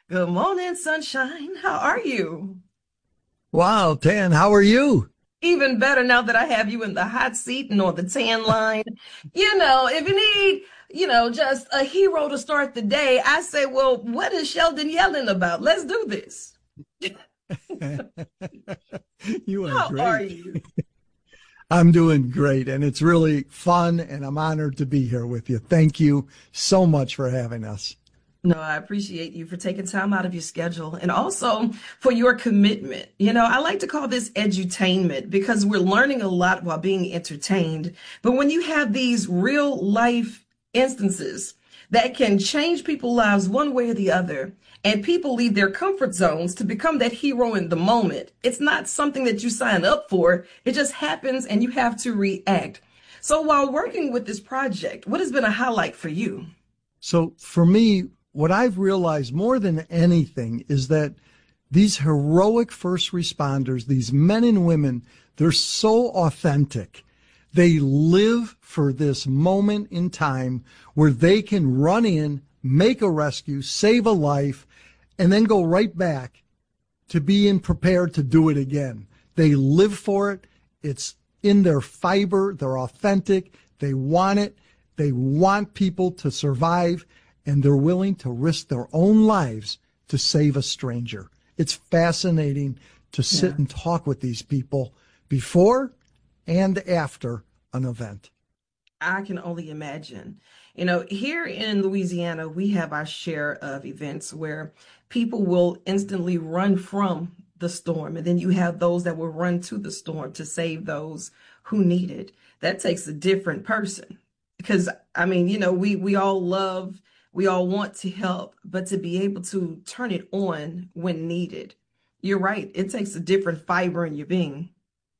Good morning, sunshine. How are you? Wow, Tan, how are you? Even better now that I have you in the hot seat and on the tan line. If you need, just a hero to start the day, I say, well, what is Sheldon yelling about? Let's do this. You are How are great. you? I'm doing great, and it's really fun, and I'm honored to be here with you. Thank you so much for having us. No, I appreciate you for taking time out of your schedule and also for your commitment. I like to call this edutainment because we're learning a lot while being entertained. But when you have these real life instances that can change people's lives one way or the other, and people leave their comfort zones to become that hero in the moment, it's not something that you sign up for. It just happens and you have to react. So while working with this project, what has been a highlight for you? So, for me, what I've realized more than anything is that these heroic first responders, these men and women, they're so authentic. They live for this moment in time where they can run in, make a rescue, save a life, and then go right back to being prepared to do it again. They live for it. It's in their fiber. They're authentic. They want it. They want people to survive, and they're willing to risk their own lives to save a stranger. It's fascinating to sit Yeah. and talk with these people before and after an event. I can only imagine. Here in Louisiana, we have our share of events where people will instantly run from the storm, and then you have those that will run to the storm to save those who need it. That takes a different person because I mean, we all want to help, but to be able to turn it on when needed, you're right. It takes a different fiber in your being.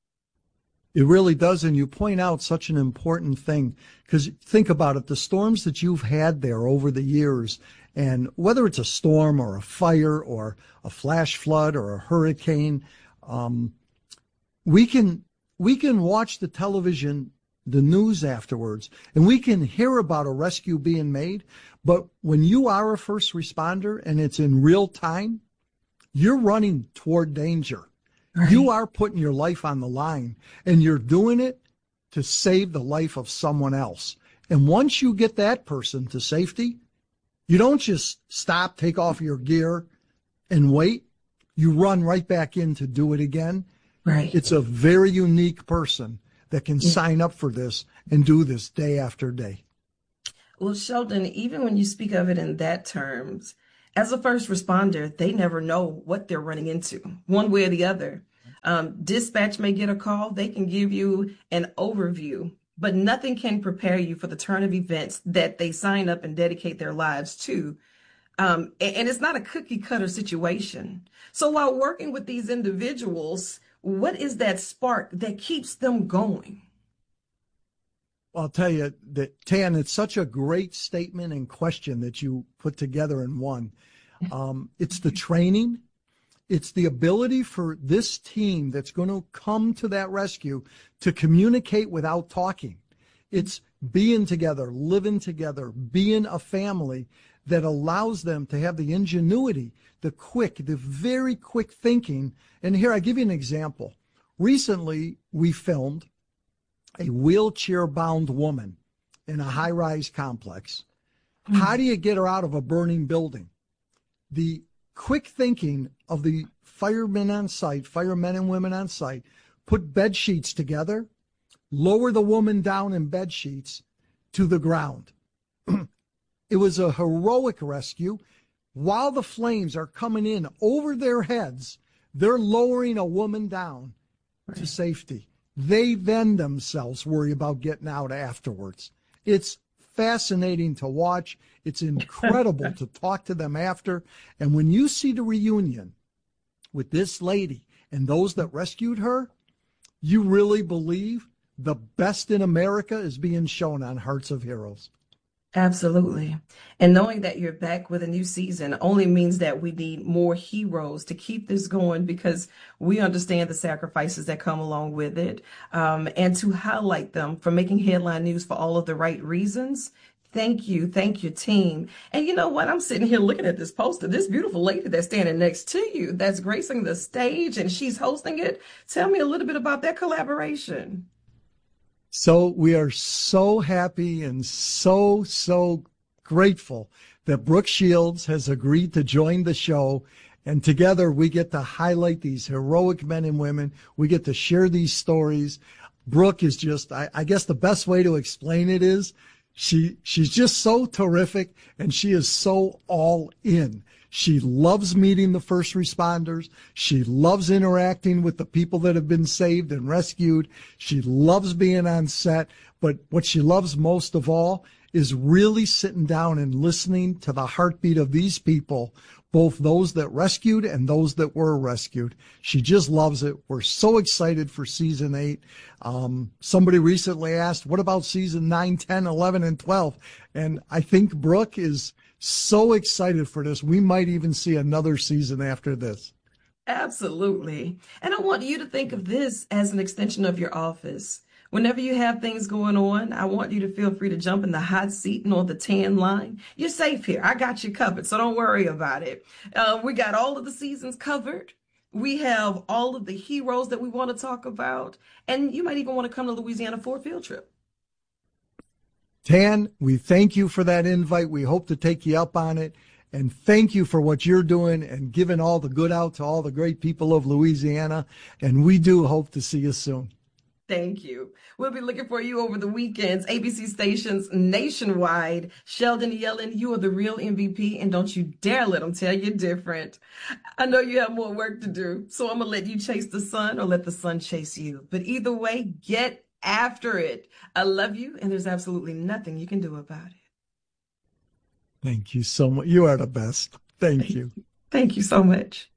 It really does. And you point out such an important thing because think about it, the storms that you've had there over the years, and whether it's a storm or a fire or a flash flood or a hurricane, um, we can we can watch the television, the news afterwards, and we can hear about a rescue being made. But when you are a first responder and it's in real time, you're running toward danger. You Right. are putting your life on the line, and you're doing it to save the life of someone else. And once you get that person to safety, you don't just stop, take off your gear, and wait. You run right back in to do it again. Right. It's a very unique person that can sign up for this and do this day after day. Well, Sheldon, even when you speak of it in that terms, as a first responder, they never know what they're running into, one way or the other. Dispatch may get a call, they can give you an overview, but nothing can prepare you for the turn of events that they sign up and dedicate their lives to. And it's not a cookie cutter situation. So while working with these individuals, what is that spark that keeps them going? I'll tell you that, Tan, it's such a great statement and question that you put together in one. It's the training, it's the ability for this team that's going to come to that rescue to communicate without talking. It's being together, living together, being a family that allows them to have the ingenuity, the very quick thinking. And here, I give you an example. Recently, we filmed a wheelchair bound woman in a high rise complex. How do you get her out of a burning building? The quick thinking of the firemen on site, firemen and women on site, put bed sheets together, lower the woman down in bed sheets to the ground. It was a heroic rescue. While the flames are coming in over their heads, they're lowering a woman down to Right. safety. They then themselves worry about getting out afterwards. It's fascinating to watch. It's incredible to talk to them after. And when you see the reunion with this lady and those that rescued her, you really believe the best in America is being shown on Hearts of Heroes. Absolutely. And knowing that you're back with a new season only means that we need more heroes to keep this going because we understand the sacrifices that come along with it, and to highlight them for making headline news for all of the right reasons. Thank you. Thank you, team. And you know what? I'm sitting here looking at this poster, this beautiful lady that's standing next to you, that's gracing the stage and she's hosting it. Tell me a little bit about that collaboration. So we are so happy and so grateful that Brooke Shields has agreed to join the show. And together we get to highlight these heroic men and women. We get to share these stories. Brooke is just, I guess the best way to explain it is she's just so terrific, and she is so all in. She loves meeting the first responders. She loves interacting with the people that have been saved and rescued. She loves being on set. But what she loves most of all is really sitting down and listening to the heartbeat of these people, both those that rescued and those that were rescued. She just loves it. We're so excited for season 8. Somebody recently asked, what about season 9, 10, 11, and 12? And I think Brooke is so excited for this. We might even see another season after this. Absolutely. And I want you to think of this as an extension of your office. Whenever you have things going on, I want you to feel free to jump in the hot seat and on the tan line. You're safe here. I got you covered, so don't worry about it. We got all of the seasons covered. We have all of the heroes that we want to talk about. And you might even want to come to Louisiana for a field trip. Tan, we thank you for that invite. We hope to take you up on it. And thank you for what you're doing and giving all the good out to all the great people of Louisiana. And we do hope to see you soon. Thank you. We'll be looking for you over the weekends. ABC stations nationwide. Sheldon Yellen, you are the real MVP, and don't you dare let them tell you different. I know you have more work to do, so I'm going to let you chase the sun or let the sun chase you. But either way, get after it. I love you, and there's absolutely nothing you can do about it. Thank you so much. You are the best. Thank you. Thank you so much.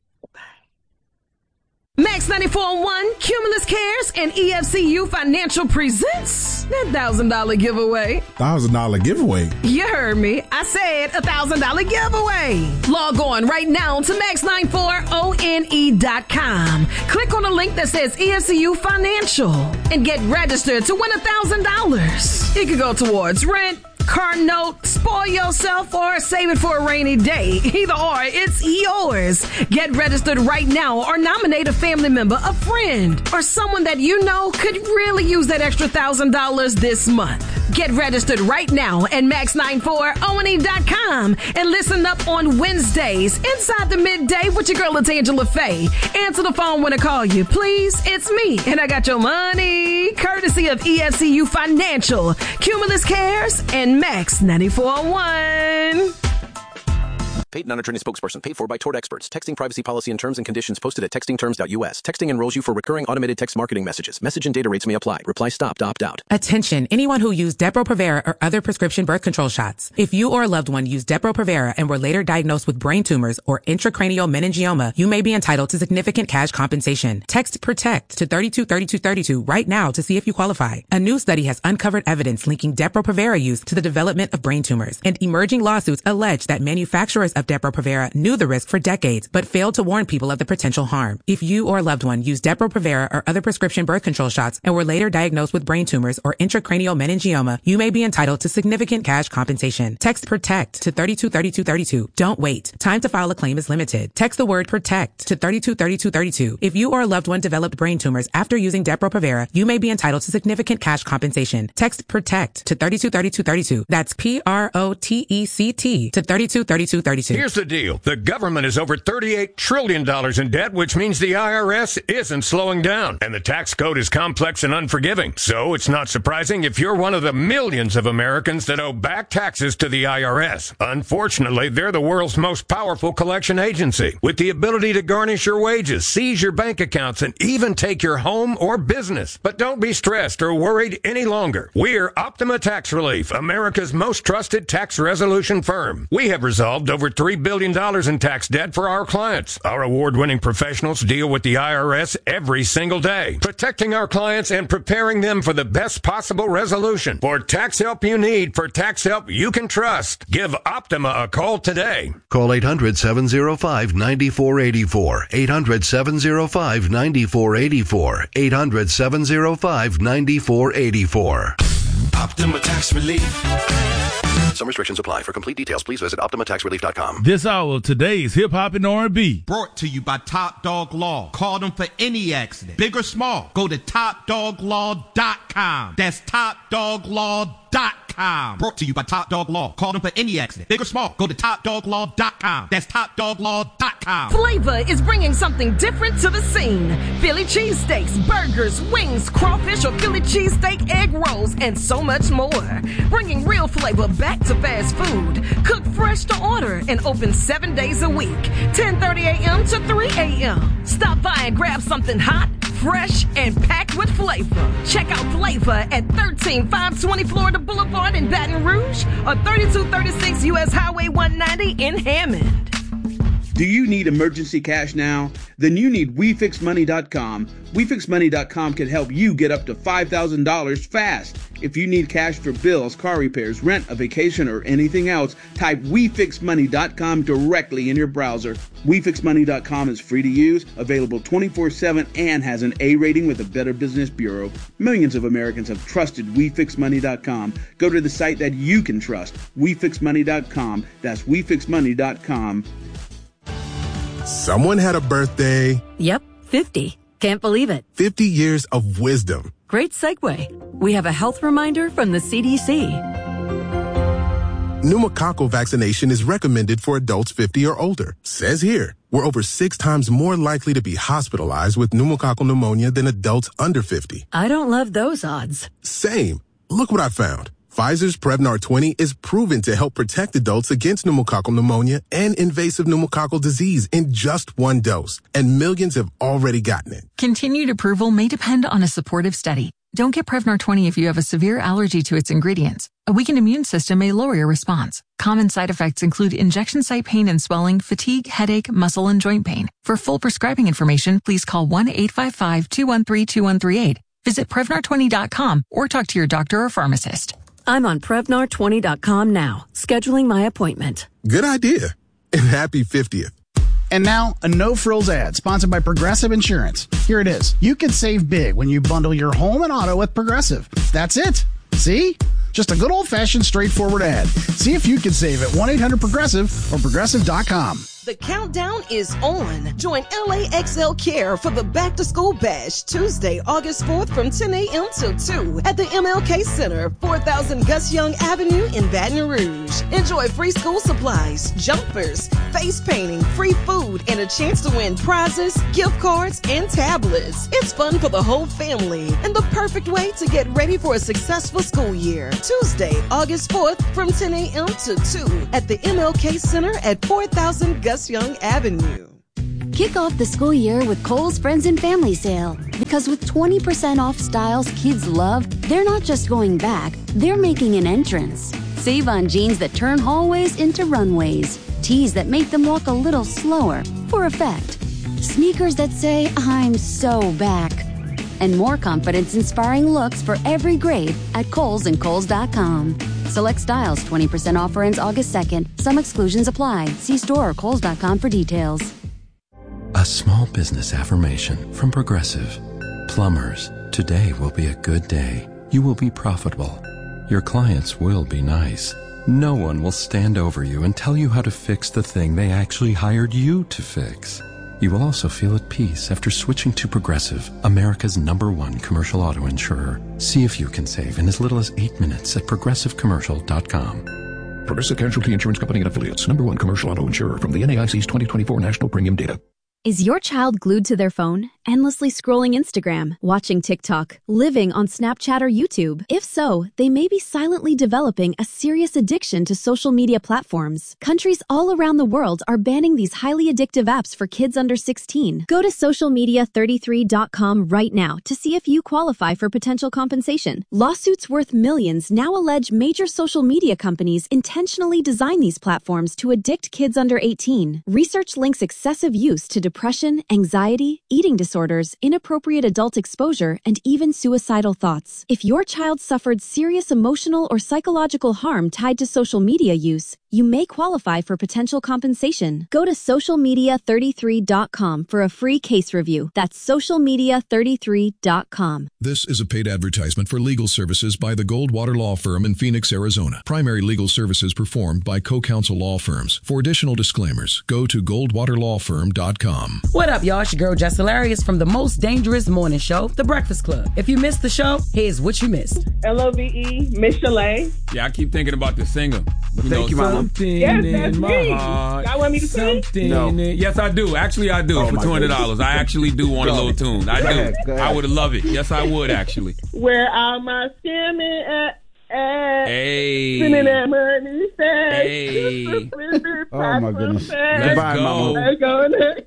Max 94.1, Cumulus Cares, and EFCU Financial presents that $1,000 giveaway. $1,000 giveaway? You heard me. I said $1,000 giveaway. Log on right now to max94one.com. Click on the link that says EFCU Financial and get registered to win $1,000. It could go towards rent, car note, spoil yourself, or save it for a rainy day. Either or, it's yours. Get registered right now or nominate a family member, a friend, or someone that you know could really use that extra $1,000 this month. Get registered right now at max94one.com and listen up on Wednesdays inside the midday with your girl, Latangela Faye. Answer the phone when I call you, please. It's me, and I got your money. Courtesy of EFCU Financial, Cumulus Cares, and Max 94.1. Paid non-attorney spokesperson paid for by Tort Experts. Texting privacy policy and terms and conditions posted at textingterms.us. Texting enrolls you for recurring automated text marketing messages. Message and data rates may apply. Reply stop to opt out. Attention, anyone who used Depo-Provera or other prescription birth control shots. If you or a loved one used Depo-Provera and were later diagnosed with brain tumors or intracranial meningioma, you may be entitled to significant cash compensation. Text PROTECT to 323232 right now to see if you qualify. A new study has uncovered evidence linking Depo-Provera use to the development of brain tumors, and emerging lawsuits allege that manufacturers of Depo-Provera knew the risk for decades, but failed to warn people of the potential harm. If you or a loved one used Depo-Provera or other prescription birth control shots and were later diagnosed with brain tumors or intracranial meningioma, you may be entitled to significant cash compensation. Text PROTECT to 323232. Don't wait. Time to file a claim is limited. Text the word PROTECT to 323232. If you or a loved one developed brain tumors after using Depo-Provera, you may be entitled to significant cash compensation. Text PROTECT to 323232. That's PROTECT to 323232. Here's the deal. The government is over $38 trillion in debt, which means the IRS isn't slowing down. And the tax code is complex and unforgiving. So it's not surprising if you're one of the millions of Americans that owe back taxes to the IRS. Unfortunately, they're the world's most powerful collection agency, with the ability to garnish your wages, seize your bank accounts, and even take your home or business. But don't be stressed or worried any longer. We're Optima Tax Relief, America's most trusted tax resolution firm. We have resolved over $3 billion in tax debt for our clients. Our award-winning professionals deal with the IRS every single day, protecting our clients and preparing them for the best possible resolution. For tax help you need, for tax help you can trust, give Optima a call today. Call 800-705-9484. 800-705-9484. 800-705-9484. Optima Tax Relief. Some restrictions apply. For complete details, please visit OptimaTaxRelief.com. This hour of today's Hip Hop and R&B. Brought to you by Top Dog Law. Call them for any accident, big or small. Go to TopDogLaw.com. That's TopDogLaw.com. Brought to you by Top Dog Law. Call them for any accident, big or small. Go to TopDogLaw.com. That's TopDogLaw.com. Flavor is bringing something different to the scene. Philly cheesesteaks, burgers, wings, crawfish or Philly cheesesteak egg rolls, and so much more. Bringing real flavor back to fast food. Cooked fresh to order and open 7 days a week. 10:30 a.m. to 3 a.m. Stop by and grab something hot, fresh, and packed with flavor. Check out Flavor at 13520 Florida Boulevard in Baton Rouge or 3236 U.S. Highway 190 in Hammond. Do you need emergency cash now? Then you need WeFixMoney.com. WeFixMoney.com can help you get up to $5,000 fast. If you need cash for bills, car repairs, rent, a vacation, or anything else, type WeFixMoney.com directly in your browser. WeFixMoney.com is free to use, available 24/7, and has an A rating with the Better Business Bureau. Millions of Americans have trusted WeFixMoney.com. Go to the site that you can trust. WeFixMoney.com. That's WeFixMoney.com. Someone had a birthday. Yep, 50. Can't believe it. 50 years of wisdom. Great segue. We have a health reminder from the CDC. Pneumococcal vaccination is recommended for adults 50 or older. Says here, we're over 6 times more likely to be hospitalized with pneumococcal pneumonia than adults under 50. I don't love those odds. Same. Look what I found. Pfizer's Prevnar 20 is proven to help protect adults against pneumococcal pneumonia and invasive pneumococcal disease in just 1 dose, and millions have already gotten it. Continued approval may depend on a supportive study. Don't get Prevnar 20 if you have a severe allergy to its ingredients. A weakened immune system may lower your response. Common side effects include injection site pain and swelling, fatigue, headache, muscle, and joint pain. For full prescribing information, please call 1-855-213-2138. Visit Prevnar20.com or talk to your doctor or pharmacist. I'm on Prevnar20.com now, scheduling my appointment. Good idea. And happy 50th. And now, a no-frills ad sponsored by Progressive Insurance. Here it is. You can save big when you bundle your home and auto with Progressive. That's it. See? Just a good old-fashioned straightforward ad. See if you can save at 1-800-PROGRESSIVE or Progressive.com. The countdown is on. Join LAXL Care for the Back to School Bash Tuesday, August 4th from 10 a.m. till 2 at the MLK Center, 4000 Gus Young Avenue in Baton Rouge. Enjoy free school supplies, jumpers, face painting, free food, and a chance to win prizes, gift cards, and tablets. It's fun for the whole family and the perfect way to get ready for a successful school year. Tuesday, August 4th from 10 a.m. to 2 at the MLK Center at 4000 Gus Young Avenue. Kick off the school year with Kohl's Friends and Family Sale. Because with 20% off styles kids love, they're not just going back, they're making an entrance. Save on jeans that turn hallways into runways, tees that make them walk a little slower for effect, sneakers that say, I'm so back, and more confidence-inspiring looks for every grade at Kohl's and Kohl's.com. Select styles, 20% offer ends August 2nd. Some exclusions apply. See store or Kohl's.com for details. A small business affirmation from Progressive. Plumbers, today will be a good day. You will be profitable. Your clients will be nice. No one will stand over you and tell you how to fix the thing they actually hired you to fix. You will also feel at peace after switching to Progressive, America's #1 commercial auto insurer. See if you can save in as little as 8 minutes at ProgressiveCommercial.com. Progressive Casualty Insurance Company and Affiliates, #1 commercial auto insurer from the NAIC's 2024 National Premium Data. Is your child glued to their phone, endlessly scrolling Instagram, watching TikTok, living on Snapchat or YouTube? If so, they may be silently developing a serious addiction to social media platforms. Countries all around the world are banning these highly addictive apps for kids under 16. Go to socialmedia33.com right now to see if you qualify for potential compensation. Lawsuits worth millions now allege major social media companies intentionally design these platforms to addict kids under 18. Research links excessive use to depression, anxiety, eating disorders, disorders, inappropriate adult exposure, and even suicidal thoughts. If your child suffered serious emotional or psychological harm tied to social media use, you may qualify for potential compensation. Go to socialmedia33.com for a free case review. That's socialmedia33.com. This is a paid advertisement for legal services by the Goldwater Law Firm in Phoenix, Arizona. Primary legal services performed by co-counsel law firms. For additional disclaimers, go to goldwaterlawfirm.com. What up, y'all? It's your girl, Jess Hilarious from the most dangerous morning show, The Breakfast Club. If you missed the show, here's what you missed. LOVE, Miss Chalet. Yeah, I keep thinking about the singer. Thank you, Mama. Yes, that's me. Y'all want me to sing? No. Yes, I do. Actually, I do. For $200. I actually do want a little tune. I do. I would love it. Yes, I would, actually. Where are my skimming at? Hey. Spinning that money fast. Hey. Oh, my goodness. Let's go. Let's go.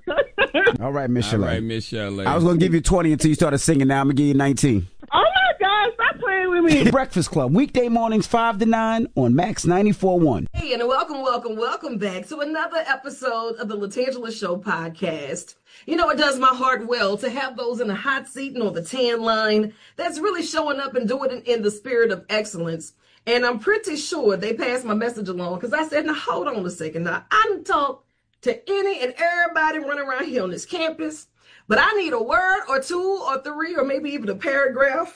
All right, Miss Chalet. All right, Miss Chalet. I was going to give you 20 until you started singing. Now I'm going to give you 19. Oh, my God. Stop playing with me. Breakfast Club, weekday mornings 5 to 9 on Max 94.1. Hey, and welcome back to another episode of the LaTangela Show podcast. You know, it does my heart well to have those in the hot seat and on the tan line that's really showing up and doing it in the spirit of excellence. And I'm pretty sure they passed my message along because I said, now, hold on a second. Now, I done talked to any and everybody running around here on this campus, but I need a word or two or three or maybe even a paragraph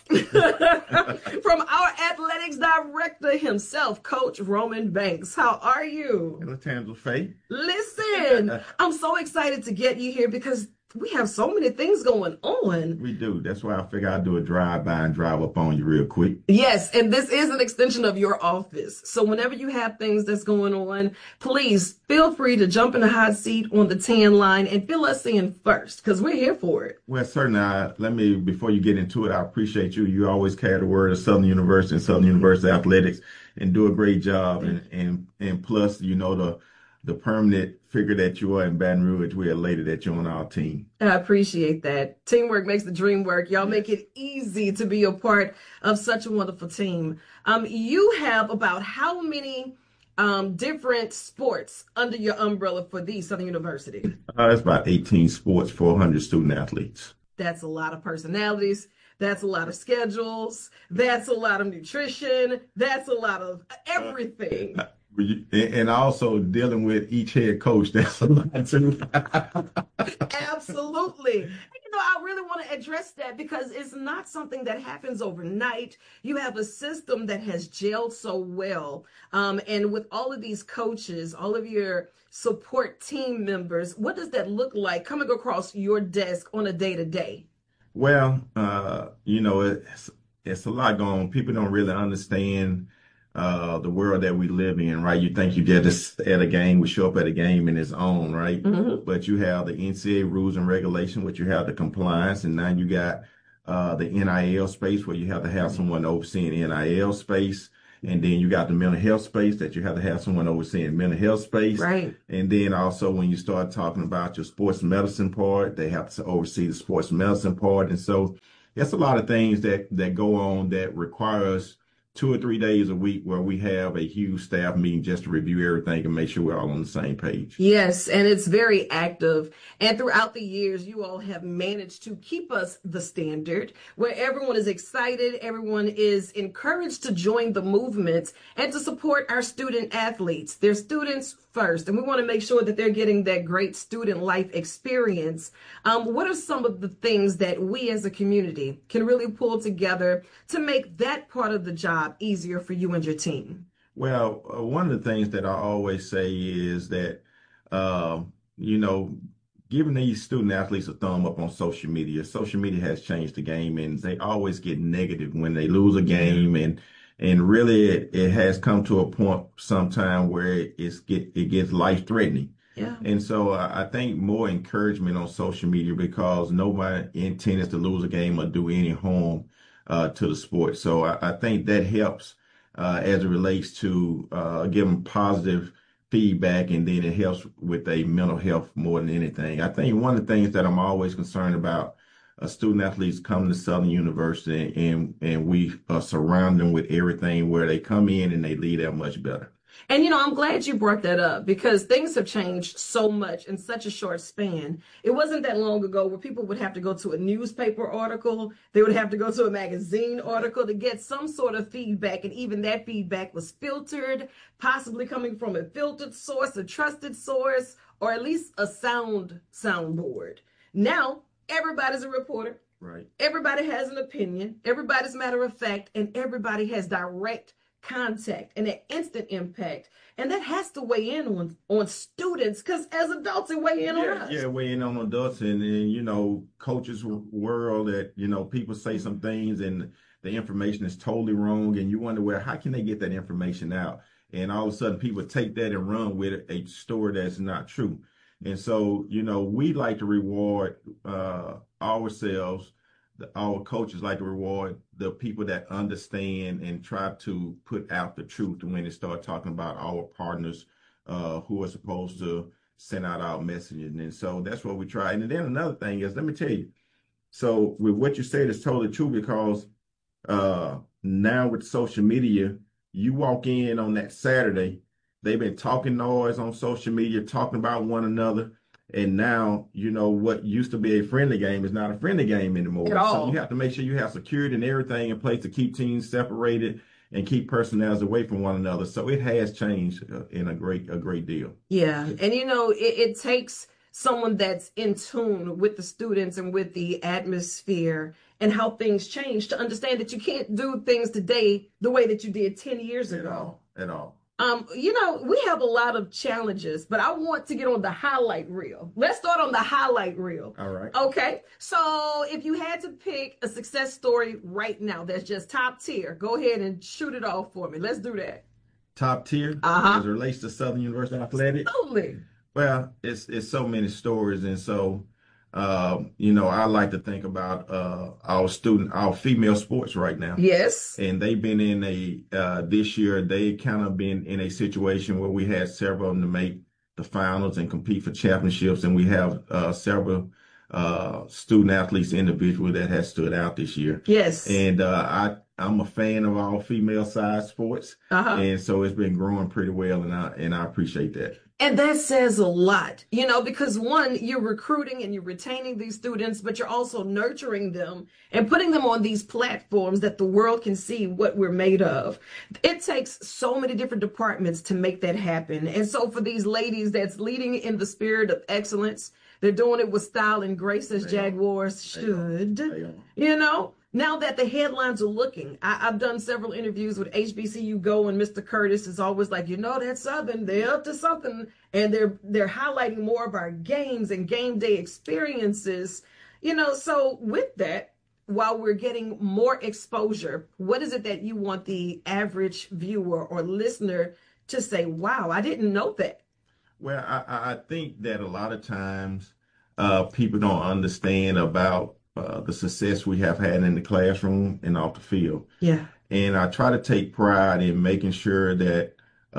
from our athletics director himself, Coach Roman Banks. How are you? LaTangela Faye. Listen, I'm so excited to get you here because we have so many things going on. We do. That's why I figure I'd do a drive-by and drive up on you real quick. Yes, and this is an extension of your office. So whenever you have things that's going on, please feel free to jump in the hot seat on the tan line and fill us in first because we're here for it. Well, certainly, before you get into it, I appreciate you. You always carry the word of Southern University and Southern University Athletics and do a great job. And plus, you know, the permanent figure that you are in Baton Rouge, we're elated that you're on our team. I appreciate that. Teamwork makes the dream work. Y'all make it easy to be a part of such a wonderful team. You have about how many different sports under your umbrella for the Southern University? It's about 18 sports, 400 student athletes. That's a lot of personalities. That's a lot of schedules. That's a lot of nutrition. That's a lot of everything. And also dealing with each head coach, that's a lot too. Absolutely. You know, I really want to address that because it's not something that happens overnight. You have a system that has gelled so well. And with all of these coaches, all of your support team members, what does that look like coming across your desk on a day-to-day? Well, you know, it's a lot going on. People don't really understand the world that we live in, right? You think you just at a game, we show up at a game in its own, right? Mm-hmm. But you have the NCAA rules and regulation, which you have the compliance, and now you got the NIL space where you have to have someone overseeing NIL space. And then you got the mental health space that you have to have someone overseeing mental health space. Right. And then also when you start talking about your sports medicine part, they have to oversee the sports medicine part. And so that's a lot of things that go on that require us 2 or 3 days a week where we have a huge staff meeting just to review everything and make sure we're all on the same page. Yes, and it's very active. And throughout the years, you all have managed to keep us the standard where everyone is excited, everyone is encouraged to join the movement and to support our student athletes. They're students first, and we want to make sure that they're getting that great student life experience. What are some of the things that we as a community can really pull together to make that part of the job easier for you and your team? Well, one of the things that I always say is that, you know, giving these student athletes a thumb up on social media. Social media has changed the game, and they always get negative when they lose a game. And really, it has come to a point sometime where it gets life-threatening. Yeah. And so I think more encouragement on social media because nobody intends to lose a game or do any harm to the sport. So I think that helps as it relates to giving positive feedback, and then it helps with their mental health more than anything. I think one of the things that I'm always concerned about, student athletes come to Southern University and we surround them with everything where they come in and they leave there much better. And, I'm glad you brought that up because things have changed so much in such a short span. It wasn't that long ago where people would have to go to a newspaper article. They would have to go to a magazine article to get some sort of feedback. And even that feedback was filtered, possibly coming from a filtered source, a trusted source, or at least a soundboard. Now, everybody's a reporter. Right. Everybody has an opinion. Everybody's matter of fact, and everybody has direct contact and an instant impact, and that has to weigh in on students because as adults it weigh in on us. Yeah, weigh in on adults and coaches world that people say some things and the information is totally wrong and you wonder how can they get that information out, and all of a sudden people take that and run with a story that's not true. And so we like to reward ourselves. Our coaches like to reward the people that understand and try to put out the truth when they start talking about our partners who are supposed to send out our messaging. And so that's what we try. And then another thing is, let me tell you, so with what you said is totally true because now with social media, you walk in on that Saturday, they've been talking noise on social media, talking about one another. And now, what used to be a friendly game is not a friendly game anymore. At all. So you have to make sure you have security and everything in place to keep teams separated and keep personnel away from one another. So it has changed in a great deal. Yeah. And, it takes someone that's in tune with the students and with the atmosphere and how things change to understand that you can't do things today the way that you did 10 years ago. At all. We have a lot of challenges, but I want to get on the highlight reel. Let's start on the highlight reel. All right. Okay. So if you had to pick a success story right now that's just top tier, go ahead and shoot it off for me. Let's do that. Top tier as it relates to Southern University Athletics? Absolutely. Well, it's so many stories. And so, I like to think about our female sports right now. Yes. And they've been in this year, they kind of been in a situation where we had several of them to make the finals and compete for championships. And we have several student athletes individually that has stood out this year. Yes. And I'm a fan of all female side sports. And so it's been growing pretty well. And I appreciate that. And that says a lot, because one, you're recruiting and you're retaining these students, but you're also nurturing them and putting them on these platforms that the world can see what we're made of. It takes so many different departments to make that happen. And so for these ladies that's leading in the spirit of excellence, they're doing it with style and grace as Jaguars should, Now that the headlines are looking, I've done several interviews with HBCU Go, and Mr. Curtis is always like, that's Southern, they're up to something. And they're highlighting more of our games and game day experiences, so with that, while we're getting more exposure, what is it that you want the average viewer or listener to say, wow, I didn't know that? Well, I think that a lot of times people don't understand about the success we have had in the classroom and off the field. Yeah. And I try to take pride in making sure that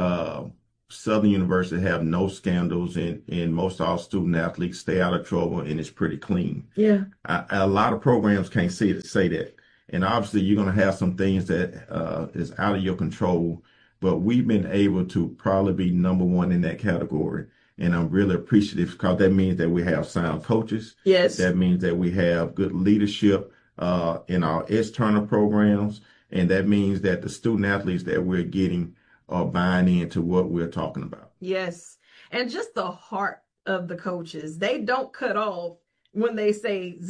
Southern University have no scandals and most of our student athletes stay out of trouble and it's pretty clean. Yeah. A lot of programs can't say that. And obviously you're going to have some things that is out of your control, but we've been able to probably be number one in that category. And I'm really appreciative because that means that we have sound coaches. Yes. That means that we have good leadership in our external programs. And that means that the student athletes that we're getting are buying into what we're talking about. Yes. And just the heart of the coaches. They don't cut off when they say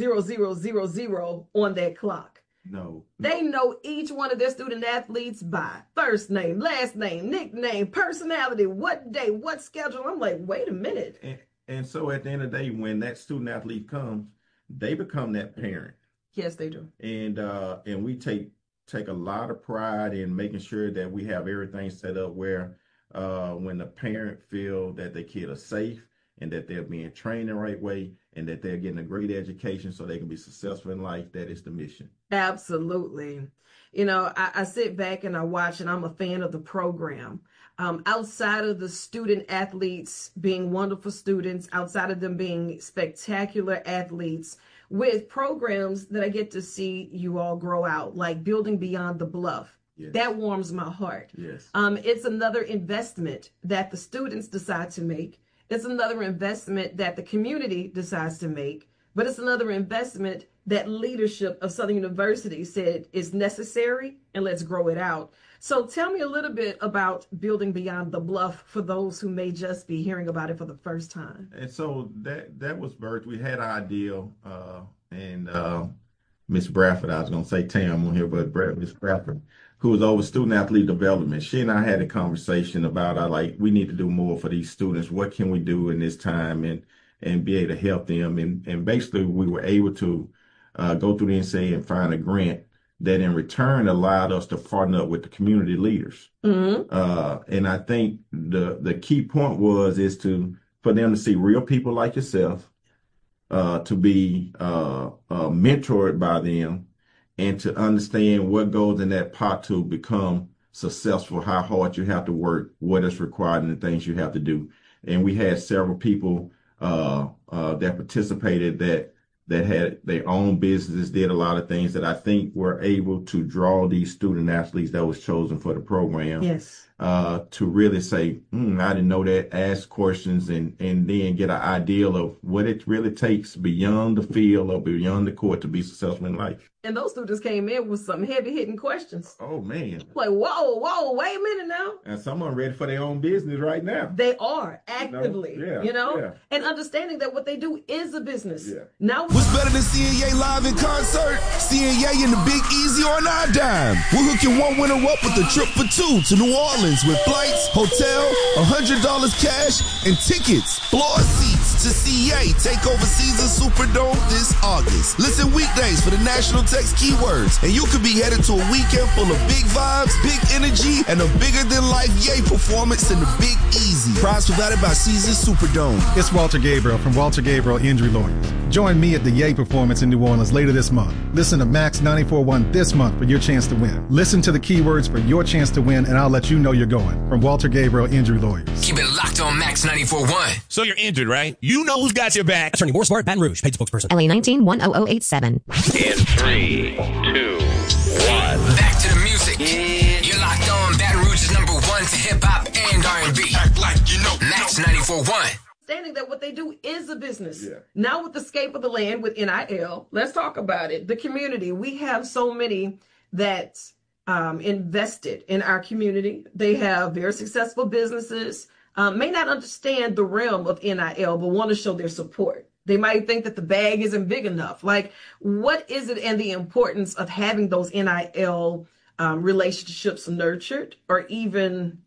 0000 on that clock. No. They know each one of their student athletes by first name, last name, nickname, personality, what day, what schedule. I'm like, wait a minute. And so at the end of the day, when that student athlete comes, they become that parent. Yes, they do. And we take a lot of pride in making sure that we have everything set up where when the parent feel that the kid is safe and that they're being trained the right way and that they're getting a great education so they can be successful in life, that is the mission. Absolutely. I sit back and I watch, and I'm a fan of the program. Outside of the student athletes being wonderful students, outside of them being spectacular athletes, with programs that I get to see you all grow out, like Building Beyond the Bluff. Yes. That warms my heart. Yes. It's another investment that the students decide to make. It's another investment that the community decides to make. But it's another investment that leadership of Southern University said is necessary, and let's grow it out. So tell me a little bit about Building Beyond the Bluff for those who may just be hearing about it for the first time. And so that was birthed. We had our idea, and Miss Bradford, I was going to say Tam on here, but Miss Bradford, who was over student athlete development, she and I had a conversation about, we need to do more for these students. What can we do in this time and be able to help them? And basically, we were able to go through the NCAA and find a grant that in return allowed us to partner up with the community leaders. Mm-hmm. And I think the key point is for them to see real people like yourself, to be mentored by them, and to understand what goes in that pot to become successful, how hard you have to work, what is required, and the things you have to do. And we had several people that participated that had their own businesses, did a lot of things that I think were able to draw these student athletes that was chosen for the program. Yes. To really say, I didn't know that, ask questions, and then get an idea of what it really takes beyond the field or beyond the court to be successful in life. And those students came in with some heavy-hitting questions. Oh, man. Like, whoa, wait a minute now. And some are ready for their own business right now. They are, actively, Yeah. And understanding that what they do is a business. Yeah. Now, what's better than seeing Ye live in concert? Seeing Ye in the Big Easy on our dime. We're hooking one winner up with a trip for two to New Orleans with flights, hotel, $100 cash, and tickets. Floor seats to see Ye take over Caesars Superdome this August. Listen weekdays for the national text keywords, and you could be headed to a weekend full of big vibes, big energy, and a bigger-than-life Ye performance in the Big Easy. Prize provided by Caesars Superdome. It's Walter Gabriel from Walter Gabriel Injury Lawyers. Join me at the Ye performance in New Orleans later this month. Listen to Max 94.1 this month for your chance to win. Listen to the keywords for your chance to win, and I'll let you know you're going. From Walter Gabriel Injury Lawyers. Keep it locked on Max 94.1. So you're injured, right? You know who's got your back. Attorney Moore Smart, Baton Rouge, paid spokesperson. LA 19-10087. In 3, 2, 1. Back to the music. Yeah. You're locked on Baton Rouge's #1 to hip hop and R&B. Act like you know. Max 94.1. Understanding that what they do is a business. Yeah. Now with the Scape of the Land, with NIL, let's talk about it. The community, we have so many that invested in our community. They have very successful businesses, may not understand the realm of NIL, but want to show their support. They might think that the bag isn't big enough. Like, what is it, and the importance of having those NIL relationships nurtured or even,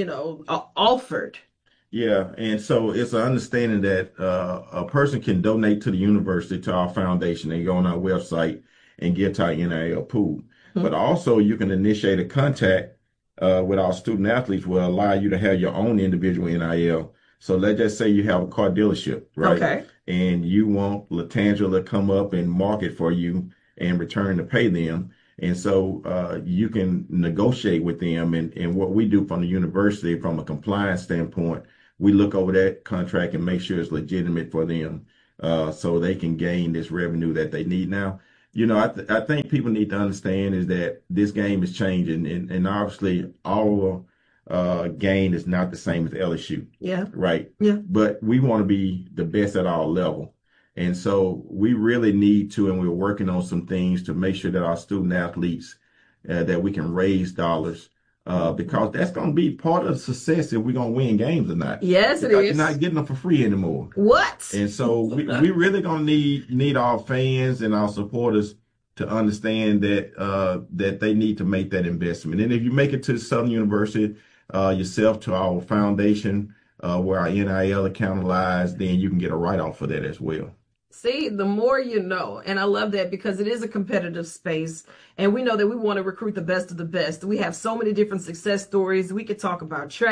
offered? Yeah, and so it's an understanding that a person can donate to the university, to our foundation. They go on our website and get to our NIL pool. Mm-hmm. But also you can initiate a contact with our student athletes will allow you to have your own individual NIL. So let's just say you have a car dealership, right? Okay. And you want Latangela to come up and market for you in return to pay them. And so you can negotiate with them. And what we do from the university, from a compliance standpoint, we look over that contract and make sure it's legitimate for them so they can gain this revenue that they need now. I think people need to understand is that this game is changing, and obviously our gain is not the same as LSU. Yeah. Right. Yeah. But we want to be the best at our level. And so we really need to, and we're working on some things to make sure that our student athletes, that we can raise dollars, because that's going to be part of success if we're going to win games or not. Yes, it is. You're not getting them for free anymore. What? And so we really going to need our fans and our supporters to understand that that they need to make that investment. And if you make it to Southern University yourself, to our foundation, where our NIL account lies, then you can get a write-off for that as well. See, the more you know, and I love that because it is a competitive space, and we know that we want to recruit the best of the best. We have so many different success stories. We could talk about track.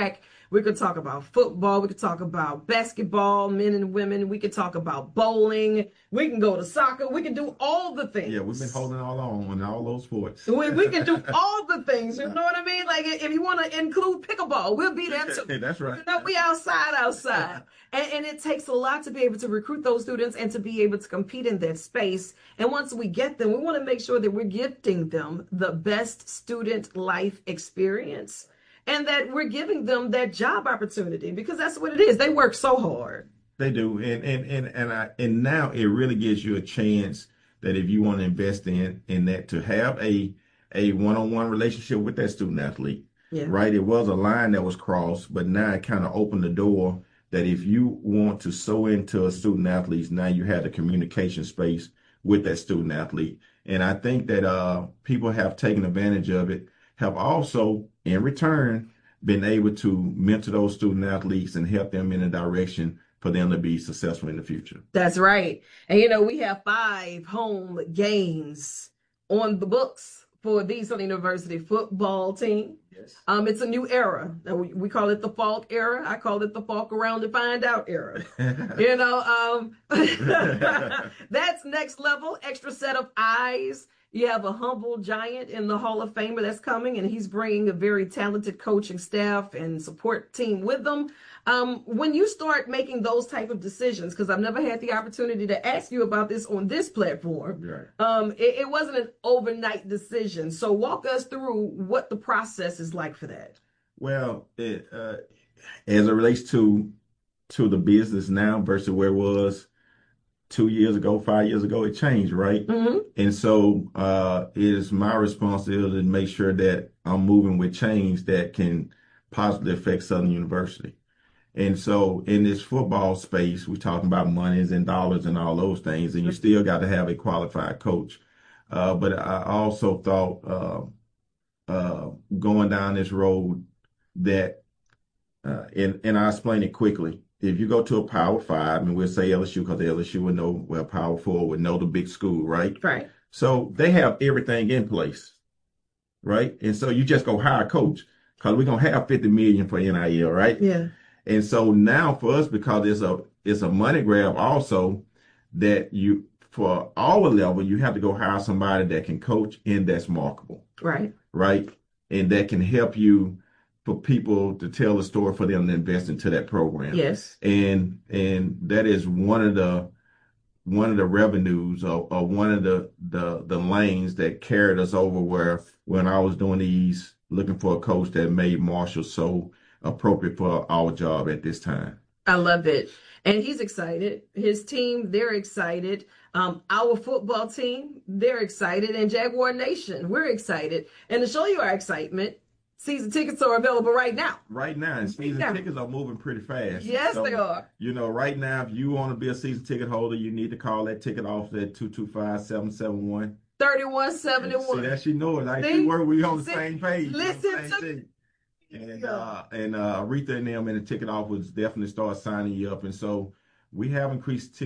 We could talk about football. We could talk about basketball, men and women. We could talk about bowling. We can go to soccer. We can do all the things. Yeah, we've been holding all on in all those sports. We can do all the things. You know what I mean? Like if you want to include pickleball, we'll be there too. That's right. You know, we outside. And it takes a lot to be able to recruit those students and to be able to compete in that space. And once we get them, we want to make sure that we're gifting them the best student life experience and that we're giving them that job opportunity, because that's what it is. They work so hard. They do. And now it really gives you a chance that if you want to invest in that, to have a one-on-one relationship with that student athlete. Yeah. Right. It was a line that was crossed, but now it kind of opened the door that if you want to sew into a student athlete, now you have the communication space with that student athlete. And I think that people have taken advantage of it, have also in return been able to mentor those student athletes and help them in a direction for them to be successful in the future. That's right. And, you know, we have 5 home games on the books for the Southern University football team. Yes. It's a new era. We call it the Falk era. I call it the Falk around to find out era. You know, that's next level, extra set of eyes. You have a humble giant in the Hall of Famer that's coming, and he's bringing a very talented coaching staff and support team with them. When you start making those type of decisions, because I've never had the opportunity to ask you about this on this platform, right. It wasn't an overnight decision. So walk us through what the process is like for that. Well, as it relates to the business now versus where it was 2 years ago, 5 years ago, it changed, right? Mm-hmm. And so it is my responsibility to make sure that I'm moving with change that can positively affect Southern University. And so in this football space, we're talking about monies and dollars and all those things, and you still got to have a qualified coach. But I also thought going down this road that, and I'll explain it quickly. If you go to a Power 5, and we'll say LSU because LSU would know, well, Power 4 would know the big school, right? Right. So they have everything in place, right? And so you just go hire a coach because we're going to have $50 million for NIL, right? Yeah. And so now for us, because it's a money grab also, that you, for our level, you have to go hire somebody that can coach and that's marketable. Right. Right. And that can help you for people to tell a story for them to invest into that program. Yes. And that is one of the revenues or one of the lanes that carried us over where when I was doing these, looking for a coach that made Marshall so appropriate for our job at this time. I love it. And he's excited. His team, they're excited. Our football team, they're excited. And Jaguar Nation, we're excited. And to show you our excitement, season tickets are available right now. Right now. And season tickets are moving pretty fast. Yes, so, they are. You know, right now, if you want to be a season ticket holder, you need to call that ticket office at 225-771. 3171. See, that she knows. Like, we on the same page. Listen to me. And Aretha and them in the ticket office definitely start signing you up. And so we have increased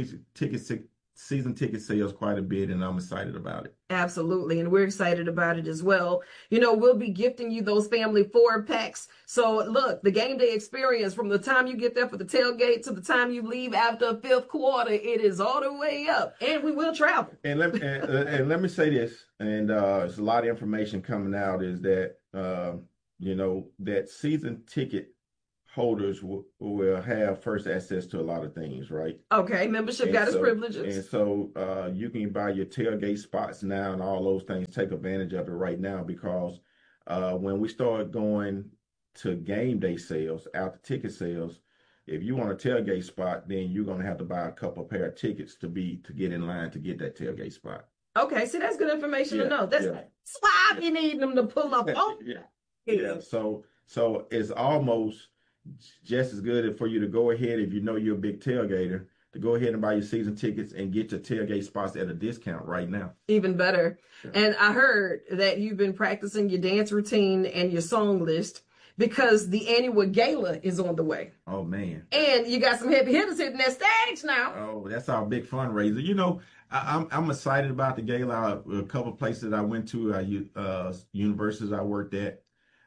season ticket sales quite a bit, and I'm excited about it. Absolutely. And we're excited about it as well. You know, we'll be gifting you those family 4-packs. So look, the game day experience from the time you get there for the tailgate to the time you leave after the 5th quarter, it is all the way up, and we will travel. And let me say this, and there's a lot of information coming out, is that, you know, that season ticket holders will have first access to a lot of things, right? Okay, membership got its privileges. And so you can buy your tailgate spots now and all those things. Take advantage of it right now, because when we start going to game day sales, after ticket sales, if you want a tailgate spot, then you're going to have to buy a couple pair of tickets to get in line to get that tailgate spot. Okay, see, that's good information to know. That's why we need them to pull up. Yeah. So it's almost just as good for you to go ahead, if you know you're a big tailgater, to go ahead and buy your season tickets and get your tailgate spots at a discount right now. Even better. Yeah. And I heard that you've been practicing your dance routine and your song list because the annual gala is on the way. Oh, man. And you got some heavy hitters hitting that stage now. Oh, that's our big fundraiser. You know, I'm excited about the gala. A couple of places that I went to, universities I worked at,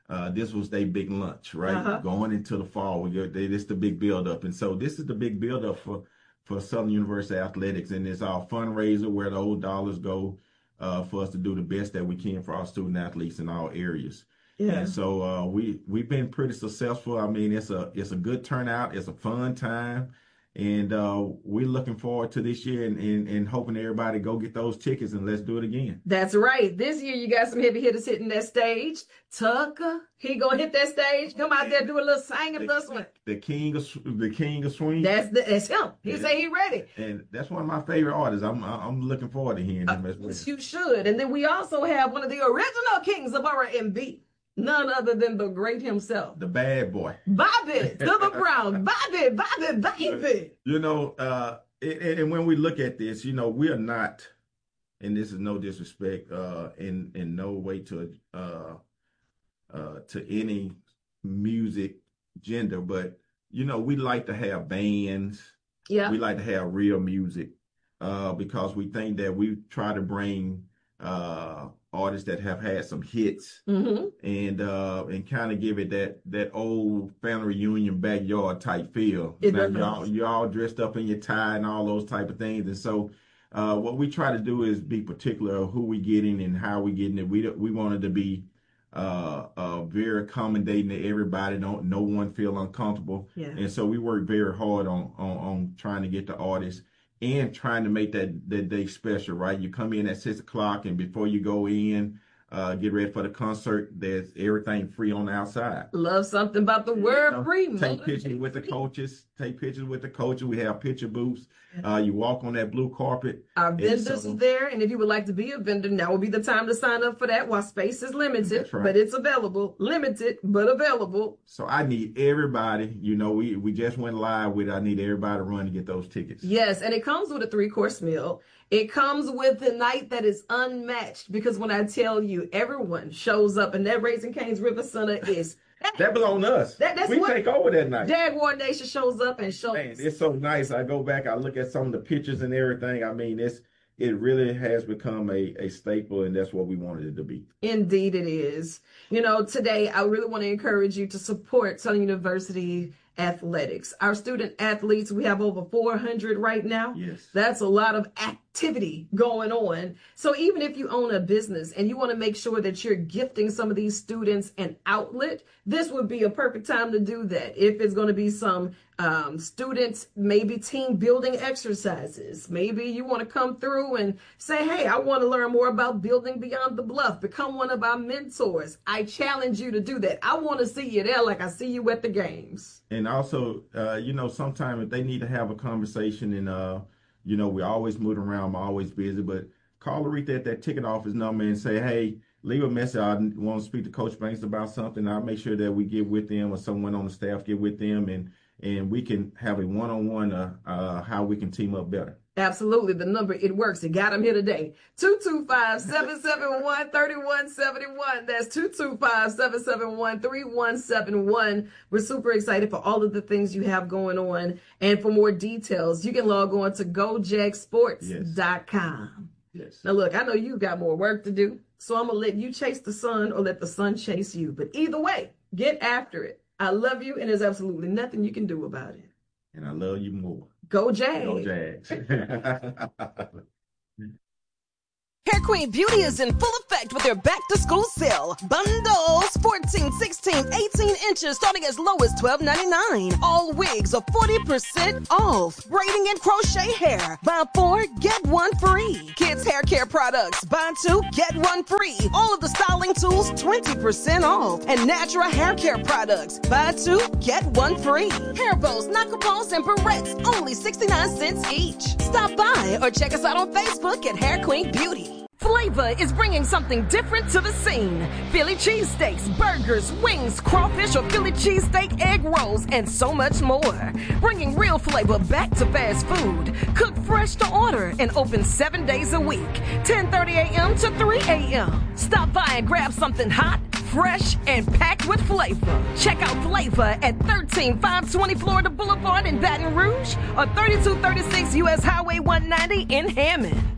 this was their big lunch, right? Going into the fall, this is the big build-up. And so this is the big build-up for Southern University Athletics, and it's our fundraiser where the old dollars go for us to do the best that we can for our student athletes in all areas. Yeah. And so we've been pretty successful. I mean, it's a good turnout. It's a fun time. And we're looking forward to this year and hoping everybody go get those tickets and let's do it again. That's right. This year you got some heavy hitters hitting that stage. Tucker, he gonna hit that stage. Come out there, do a little singing plus one. The king of swing. That's him. He say he ready. And that's one of my favorite artists. I'm looking forward to hearing him as well. You should. And then we also have one of the original kings of R&B. None other than the great himself. The bad boy. Bobby Silver Brown. Bobby, baby. You know, and when we look at this, you know, we are not, and this is no disrespect, in no way to any music gender, but, you know, we like to have bands. Yeah. We like to have real music because we think that we try to bring artists that have had some hits and kind of give it that old family reunion backyard type feel. Now, you're all dressed up in your tie and all those type of things. And so what we try to do is be particular of who we getting and how we getting it. We wanted to be very accommodating to everybody. No one feel uncomfortable. Yeah. And so we work very hard on trying to get the artists and trying to make that day special, right? You come in at 6 o'clock, and before you go in, get ready for the concert. There's everything free on the outside. Love something about the word free. Take pictures with the coaches. We have picture booths. You walk on that blue carpet. Our vendors are there, and if you would like to be a vendor, now would be the time to sign up for that while space is limited. That's right. But it's available. Limited, but available. So I need everybody. You know, we just went live with it. I need everybody to run to get those tickets. Yes, and it comes with a 3-course meal. It comes with a night that is unmatched because when I tell you everyone shows up and that Raising Cane's River Center is... That belongs to us. We take over that night. Jaguar Nation shows up and shows. Man, it's so nice. I go back, I look at some of the pictures and everything. I mean, it really has become a staple, and that's what we wanted it to be. Indeed it is. You know, today I really want to encourage you to support Southern University athletics. Our student athletes, we have over 400 right now. Yes. That's a lot of activity going on. So even if you own a business and you want to make sure that you're gifting some of these students an outlet, this would be a perfect time to do that. If it's going to be some students, maybe team building exercises, maybe you want to come through and say, hey, I want to learn more about building beyond the bluff. Become one of our mentors. I challenge you to do that. I want to see you there like I see you at the games. And also, you know, sometimes if they need to have a conversation and, you know, we're always moving around, I'm always busy, but call Aretha at that ticket office number and say, hey, leave a message. I want to speak to Coach Banks about something. I'll make sure that we get with them or someone on the staff get with them and we can have a one-on-one how we can team up better. Absolutely. The number, it works. You got them here today. 225-771-3171. That's 225-771-3171. We're super excited for all of the things you have going on. And for more details, you can log on to gojagsports.com. Yes. Now, look, I know you've got more work to do, so I'm going to let you chase the sun or let the sun chase you. But either way, get after it. I love you, and there's absolutely nothing you can do about it. And I love you more. Go Jags. Go Jags. Hair Queen Beauty is in full effect with their back-to-school sale. Bundles 14, 16, 18 inches starting as low as $12.99. All wigs are 40% off. Braiding and crochet hair. Buy 4, get 1 free. Kids hair care products. Buy 2, get 1 free. All of the styling tools 20% off. And natural hair care products. Buy 2, get 1 free. Hair bows, knuckleballs, and barrettes only 69 cents each. Stop by or check us out on Facebook at Hair Queen Beauty. Flavor is bringing something different to the scene. Philly cheesesteaks, burgers, wings, crawfish or Philly cheesesteak egg rolls, and so much more. Bringing real flavor back to fast food. Cooked fresh to order and open 7 days a week. 10:30 a.m. to 3 a.m. Stop by and grab something hot, fresh, and packed with flavor. Check out Flavor at 13520 Florida Boulevard in Baton Rouge or 3236 US Highway 190 in Hammond.